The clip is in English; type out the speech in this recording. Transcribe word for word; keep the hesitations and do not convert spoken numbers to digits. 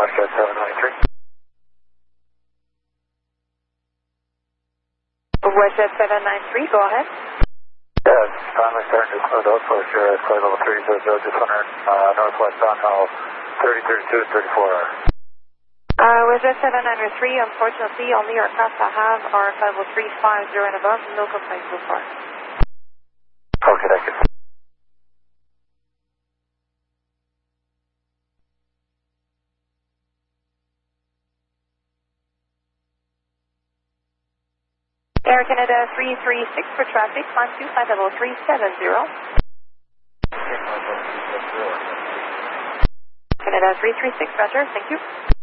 WestJet seven nine three. WestJet seven nine three, go ahead. Yeah, it's finally starting to clear out for sure. It's flight level three zero zero, just hundred uh, northwest on now thirty, thirty-two, and thirty-four. Uh, WestJet seven nine three, unfortunately, only aircraft I have are flight level three five zero and above, no complaints so far. Okay, thank you. Air Canada three three six for traffic, climb to flight level three seven zero. Canada three three six, roger, thank you.